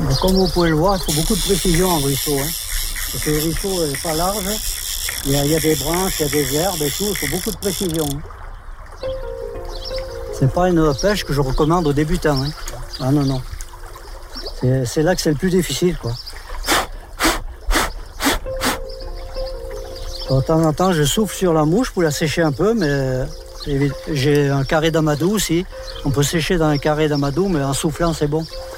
Comme vous pouvez le voir, il faut beaucoup de précision en ruisseau. Parce que le ruisseau n'est pas large. Il y a des branches, il y a des herbes et tout. Il faut beaucoup de précision. C'est pas une pêche que je recommande aux débutants. Ah non. C'est là que c'est le plus difficile, quoi. De temps en temps, je souffle sur la mouche pour la sécher un peu, mais j'ai un carré d'amadou aussi. On peut sécher dans un carré d'amadou, mais en soufflant, c'est bon.